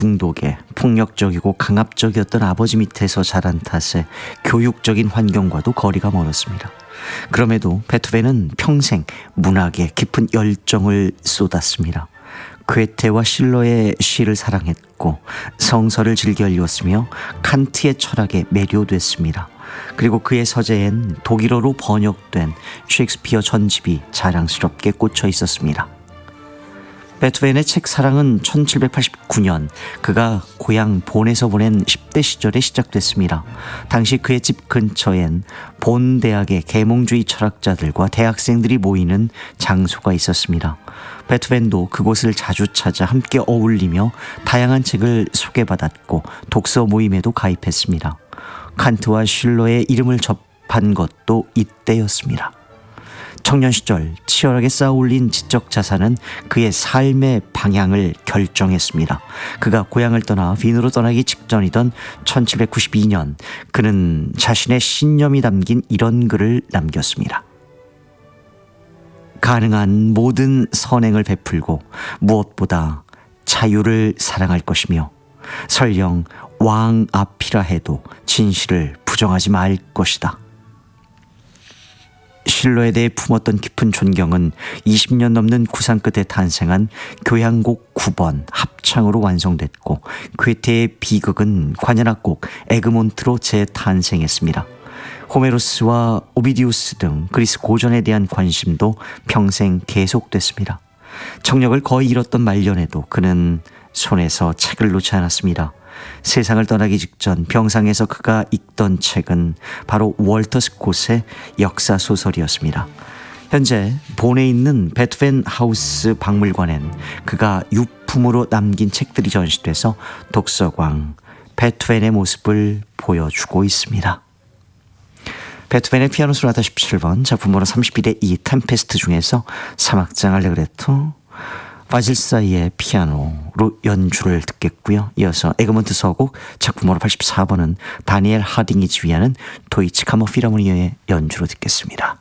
중독에 폭력적이고 강압적이었던 아버지 밑에서 자란 탓에 교육적인 환경과도 거리가 멀었습니다. 그럼에도 베토벤은 평생 문학에 깊은 열정을 쏟았습니다. 괴테와 실러의 시를 사랑했고 성서를 즐겨 읽었으며 칸트의 철학에 매료됐습니다. 그리고 그의 서재엔 독일어로 번역된 셰익스피어 전집이 자랑스럽게 꽂혀 있었습니다. 베토벤의 책 사랑은 1789년 그가 고향 본에서 보낸 10대 시절에 시작됐습니다. 당시 그의 집 근처엔 본 대학의 계몽주의 철학자들과 대학생들이 모이는 장소가 있었습니다. 베토벤도 그곳을 자주 찾아 함께 어울리며 다양한 책을 소개받았고 독서 모임에도 가입했습니다. 칸트와 실러의 이름을 접한 것도 이때였습니다. 청년 시절 치열하게 쌓아올린 지적 자산은 그의 삶의 방향을 결정했습니다. 그가 고향을 떠나 빈으로 떠나기 직전이던 1792년 그는 자신의 신념이 담긴 이런 글을 남겼습니다. 가능한 모든 선행을 베풀고 무엇보다 자유를 사랑할 것이며 설령 왕 앞이라 해도 진실을 부정하지 말 것이다. 실러에 대해 품었던 깊은 존경은 20년 넘는 구상 끝에 탄생한 교향곡 9번 합창으로 완성됐고 괴테의 비극은 관현악곡 에그몬트로 재탄생했습니다. 호메로스와 오비디우스 등 그리스 고전에 대한 관심도 평생 계속됐습니다. 청력을 거의 잃었던 말년에도 그는 손에서 책을 놓지 않았습니다. 세상을 떠나기 직전 병상에서 그가 읽던 책은 바로 월터 스콧의 역사소설이었습니다. 현재 본에 있는 베토벤 하우스 박물관엔 그가 유품으로 남긴 책들이 전시돼서 독서광 베토벤의 모습을 보여주고 있습니다. 베토벤의 피아노 소나타 17번 작품 번호 31의 2 템페스트 중에서 3악장 알레그레토 바질사이의 피아노로 연주를 듣겠고요. 이어서 에그먼트 서곡 작품 번호 84번은 다니엘 하딩이 지휘하는 도이치 카머 필하모니어의 연주로 듣겠습니다.